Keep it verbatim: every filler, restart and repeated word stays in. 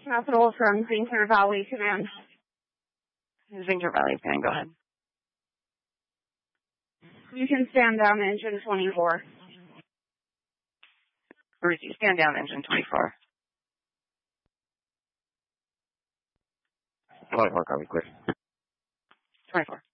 Capital from Zinker Valley Command. Zinker Valley Command, go ahead. You can stand down engine twenty-four. Brucey, stand down engine twenty-four. twenty-four, copy, clear. twenty-four.